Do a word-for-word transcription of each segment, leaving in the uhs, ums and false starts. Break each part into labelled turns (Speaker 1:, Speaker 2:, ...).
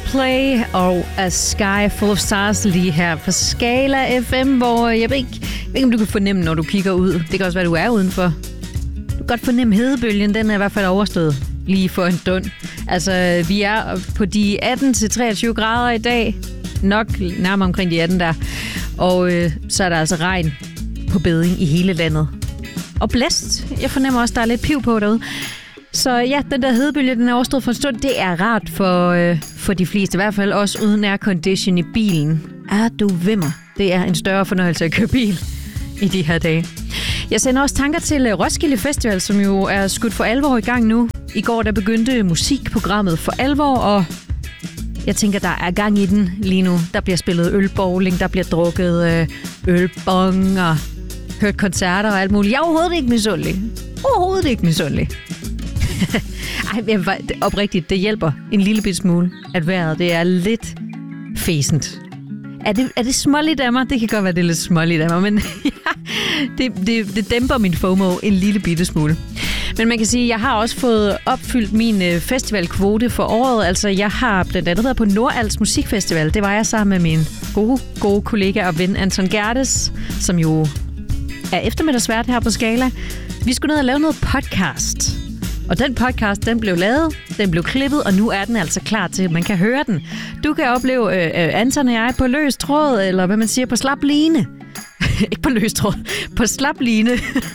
Speaker 1: Coldplay og A Sky Full of Stars lige her på Skala F M, hvor jeg ved ikke, jeg ved ikke, om du kan fornemme, når du kigger ud. Det kan også være, du er udenfor. Du kan godt fornemme hedebølgen, den er i hvert fald overstået lige for en dund. Altså, vi er på de atten til treogtyve grader i dag. Nok nærmere omkring de atten der. Og øh, så er der altså regn på beding i hele landet. Og blæst. Jeg fornemmer også, der er lidt piv på derude. Så ja, den der hedebølge, den er overstået for en stund. Det er rart for, øh, for de fleste. I hvert fald også uden aircondition i bilen. Er du vimmer? Det er en større fornøjelse at køre bil i de her dage. Jeg sender også tanker til Roskilde Festival, som jo er skudt for alvor i gang nu. I går der begyndte musikprogrammet for alvor, og jeg tænker, der er gang i den lige nu. Der bliver spillet ølbowling, der bliver drukket øh, ølbong og hørt koncerter og alt muligt. Jeg er overhovedet ikke misundelig. Overhovedet ikke misundelig. Ej, oprigtigt, det hjælper en lille bit smule, at vejret det er lidt fæsent. Er det, er det småligt af mig? Det kan godt være, det er lidt småligt af mig, men ja, det, det, det dæmper min FOMO en lille bitte smule. Men man kan sige, at jeg har også fået opfyldt min festivalkvote for året. Altså, jeg har blandt andet været på Nordals Musikfestival. Det var jeg sammen med min gode, gode kollega og ven Anton Gerdes, som jo er eftermiddagsvært her på Skala. Vi skulle ned og lave noget podcast. Og den podcast, den blev lavet, den blev klippet, og nu er den altså klar til, at man kan høre den. Du kan opleve øh, Anton og jeg på løs tråd, eller hvad man siger, på slap line. Ikke på løs tråd, på slap line.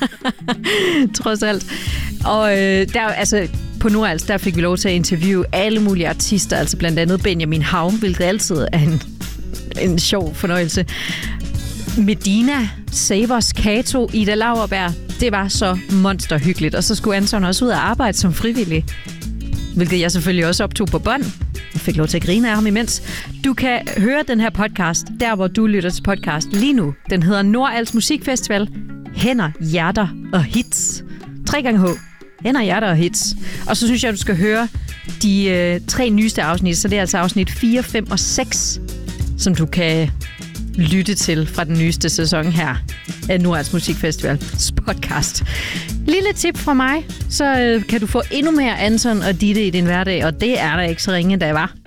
Speaker 1: Trods alt. Og øh, der, altså, på Nordals, der fik vi lov til at interviewe alle mulige artister, altså blandt andet Benjamin Havn, hvilket altid er en, en sjov fornøjelse. Medina, Savers, Kato, Ida Lauerberg. Det var så monsterhyggeligt. Og så skulle Anton også ud og arbejde som frivillig, hvilket jeg selvfølgelig også optog på bånd. Jeg fik lov til at grine af ham imens. Du kan høre den her podcast, der hvor du lytter til podcast lige nu. Den hedder Nordals Musikfestival. Hænder, hjerter og hits. Tre gange H. Hænder, hjerter og hits. Og så synes jeg, at du skal høre de øh, tre nyeste afsnit. Så det er altså afsnit fire, fem og seks, som du kan lytte til fra den nyeste sæson her af Nordals Musikfestivals podcast. Lille tip fra mig, så øh, kan du få endnu mere Anton og Ditte i din hverdag, og det er der ikke så ringe, da jeg var.